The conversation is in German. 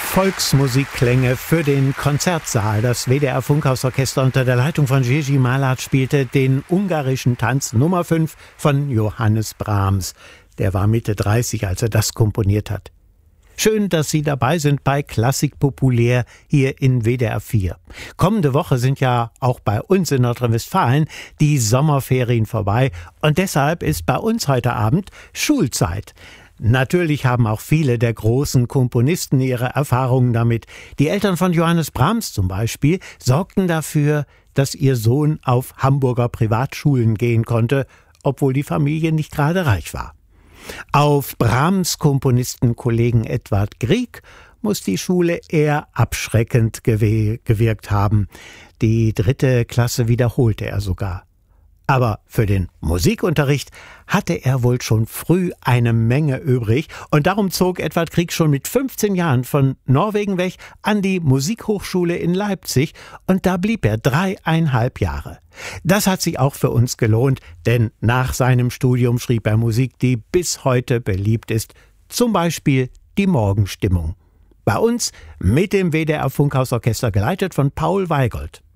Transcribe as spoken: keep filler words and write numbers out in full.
Volksmusikklänge für den Konzertsaal. Das W D R Funkhausorchester unter der Leitung von Jerzy Malát spielte den ungarischen Tanz Nummer fünf von Johannes Brahms. Der war Mitte dreißig, als er das komponiert hat. Schön, dass Sie dabei sind bei Klassik Populär hier in W D R vier. Kommende Woche sind ja auch bei uns in Nordrhein-Westfalen die Sommerferien vorbei und deshalb ist bei uns heute Abend Schulzeit. Natürlich haben auch viele der großen Komponisten ihre Erfahrungen damit. Die Eltern von Johannes Brahms zum Beispiel sorgten dafür, dass ihr Sohn auf Hamburger Privatschulen gehen konnte, obwohl die Familie nicht gerade reich war. Auf Brahms Komponistenkollegen Edvard Grieg muss die Schule eher abschreckend gew- gewirkt haben. Die dritte Klasse wiederholte er sogar. Aber für den Musikunterricht hatte er wohl schon früh eine Menge übrig und darum zog Edvard Grieg schon mit fünfzehn Jahren von Norwegen weg an die Musikhochschule in Leipzig und da blieb er dreieinhalb Jahre. Das hat sich auch für uns gelohnt, denn nach seinem Studium schrieb er Musik, die bis heute beliebt ist, zum Beispiel die Morgenstimmung. Bei uns mit dem W D R Funkhausorchester geleitet von Paul Weigelt.